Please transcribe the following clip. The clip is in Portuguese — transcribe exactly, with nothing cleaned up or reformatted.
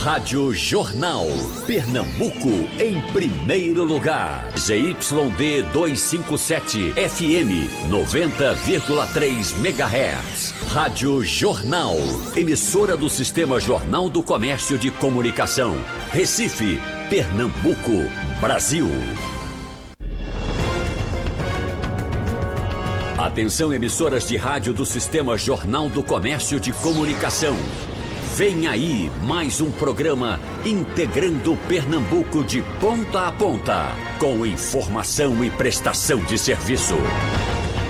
Rádio Jornal. Pernambuco em primeiro lugar. Z Y D duzentos e cinquenta e sete, F M noventa vírgula três megahertz. Rádio Jornal. Emissora do Sistema Jornal do Comércio de Comunicação. Recife, Pernambuco, Brasil. Atenção, emissoras de rádio do Sistema Jornal do Comércio de Comunicação. Vem aí mais um programa integrando Pernambuco de ponta a ponta, com informação e prestação de serviço.